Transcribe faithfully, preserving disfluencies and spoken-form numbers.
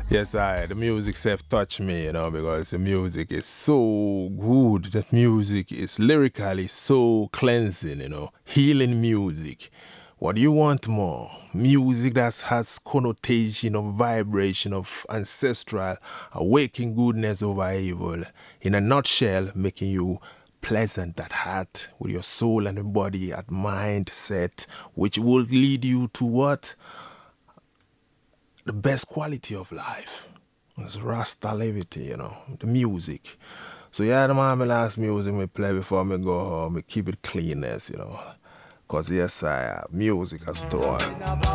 Yes, I. The music self touch me, you know, because the music is so good. That music is lyrically so cleansing, you know, healing music. What do you want more? Music that has connotation of vibration of ancestral, awakening goodness over evil. In a nutshell, making you pleasant at heart with your soul and your body at mindset, which will lead you to what? The best quality of life. It's Rasta levity, you know, the music. So yeah, the man, my last music me play before me go home, me keep it cleanness, you know. Cause yes, I have music as throwing.